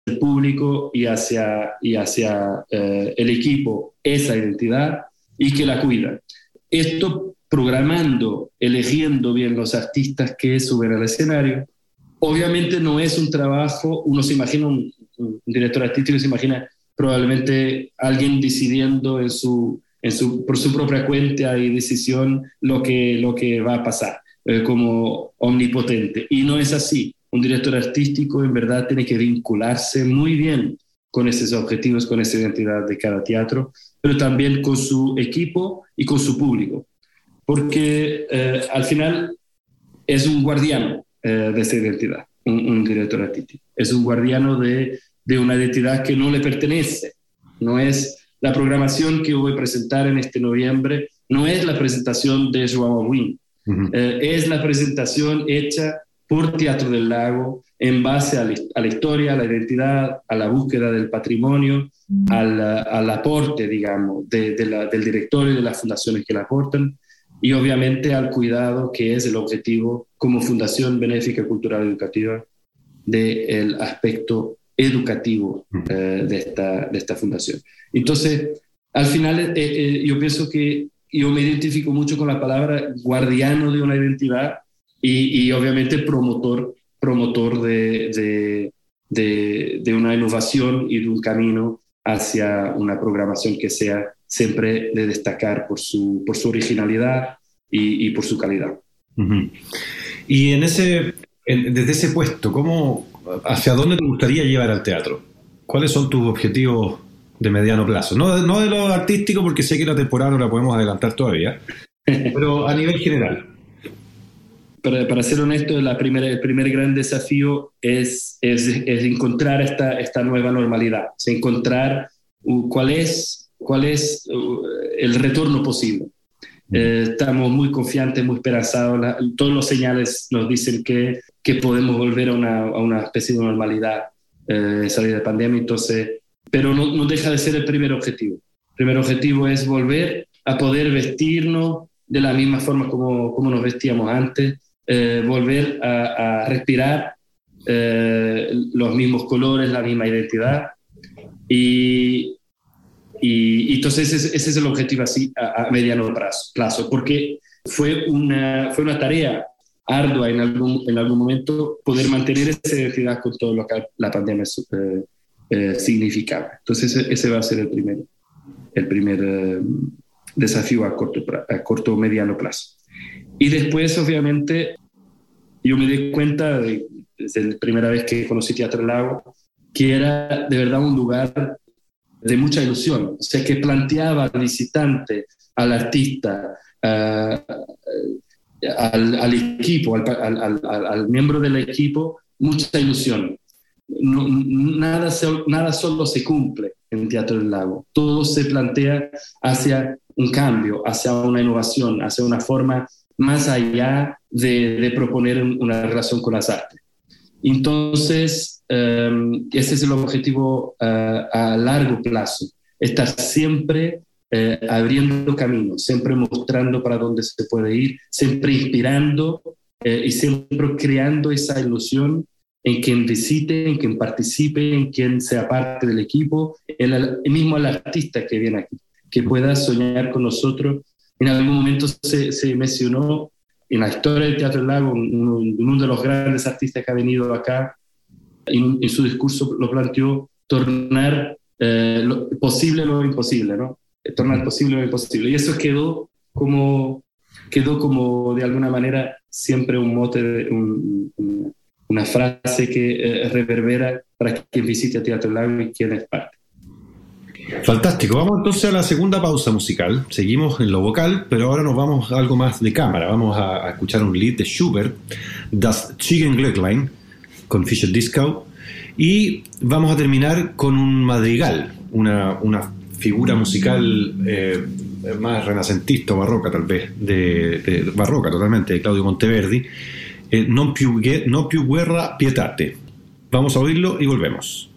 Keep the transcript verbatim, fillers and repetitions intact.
el público y hacia, y hacia eh, el equipo esa identidad y que la cuida. Esto programando, eligiendo bien los artistas que suben al escenario. Obviamente no es un trabajo, uno se imagina, un, un director artístico se imagina probablemente alguien decidiendo en su, en su, por su propia cuenta y decisión lo que, lo que va a pasar, eh, como omnipotente. Y no es así. Un director artístico en verdad tiene que vincularse muy bien con esos objetivos, con esa identidad de cada teatro, pero también con su equipo y con su público. Porque eh, al final es un guardián eh, de esa identidad, un, un director artístico. Es un guardiano de, de una identidad que no le pertenece. No es la programación que voy a presentar en este noviembre, no es la presentación de João Abuin. Uh-huh. Eh, es la presentación hecha por Teatro del Lago en base a la, a la historia, a la identidad, a la búsqueda del patrimonio, al, al aporte, digamos, de, de la, del directorio y de las fundaciones que la aportan, y obviamente al cuidado que es el objetivo como Fundación Benéfica Cultural Educativa del aspecto educativo eh, de, esta, de esta fundación. Entonces, al final eh, eh, yo pienso que yo me identifico mucho con la palabra guardiano de una identidad y, y obviamente promotor, promotor de, de, de, de una innovación y de un camino hacia una programación que sea siempre de destacar por su, por su originalidad y, y por su calidad. Uh-huh. Y en ese, en, desde ese puesto, ¿cómo, hacia dónde te gustaría llevar al teatro? ¿Cuáles son tus objetivos de mediano plazo? No, no de lo artístico, porque sé que la temporada no la podemos adelantar todavía, pero a nivel general. Para, para ser honesto, la primera, el primer gran desafío es, es, es encontrar esta, esta nueva normalidad, es encontrar uh, cuál es, cuál es uh, el retorno posible. Mm. Eh, estamos muy confiantes, muy esperanzados, la, todos los señales nos dicen que, que podemos volver a una, a una especie de normalidad, eh, salir de pandemia, entonces, pero no, no deja de ser el primer objetivo. El primer objetivo es volver a poder vestirnos de la misma forma como, como nos vestíamos antes, Eh, volver a, a respirar eh, los mismos colores, la misma identidad y, y, y entonces ese, ese es el objetivo así a, a mediano plazo, plazo porque fue una, fue una tarea ardua en algún, en algún momento poder mantener esa identidad con todo lo que la pandemia eh, eh, significaba. Entonces ese, ese va a ser el primer, el primer eh, desafío a corto, a corto o mediano plazo. Y después, obviamente, yo me di cuenta, de, desde la primera vez que conocí Teatro del Lago, que era de verdad un lugar de mucha ilusión. O sea, que planteaba al visitante, al artista, uh, al, al equipo, al, al, al, al miembro del equipo, mucha ilusión. No, nada, nada solo se cumple en Teatro del Lago. Todo se plantea hacia un cambio, hacia una innovación, hacia una forma más allá de, de proponer una relación con las artes. Entonces, um, ese es el objetivo uh, a largo plazo, estar siempre uh, abriendo caminos, siempre mostrando para dónde se puede ir, siempre inspirando uh, y siempre creando esa ilusión en quien visite, en quien participe, en quien sea parte del equipo, el, el mismo el artista que viene aquí, que pueda soñar con nosotros. En algún momento se, se mencionó en la historia del Teatro del Lago, uno, uno de los grandes artistas que ha venido acá, en, en su discurso lo planteó, tornar eh, lo posible lo imposible, ¿no? Tornar posible lo imposible. Y eso quedó como, quedó como de alguna manera siempre un mote, de, un, un, una frase que eh, reverbera para quien visite a Teatro del Lago y quien es parte. Fantástico, vamos entonces a la segunda pausa musical. Seguimos en lo vocal, pero ahora nos vamos a algo más de cámara. Vamos a, a escuchar un lied de Schubert, Das Ziegenglöcklein, con Fischer-Dieskau, y vamos a terminar con un madrigal, una, una figura musical eh, más renacentista o barroca tal vez, de, de, barroca totalmente, de Claudio Monteverdi, eh, Non più, non più guerra, pietate. Vamos a oírlo y volvemos.